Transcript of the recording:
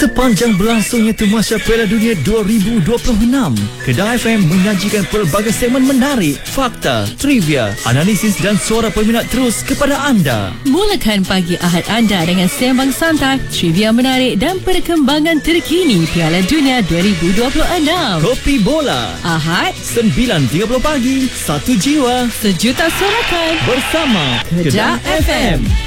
Sepanjang berlangsungnya Tamasya Piala Dunia 2026, Kedah FM menyajikan pelbagai segmen menarik, fakta, trivia, analisis dan suara peminat terus kepada anda. Mulakan pagi Ahad anda dengan sembang santai, trivia menarik dan perkembangan terkini Piala Dunia 2026. Kopi Bola, Ahad 9.30 pagi, satu jiwa, sejuta sorakan bersama Kedah FM.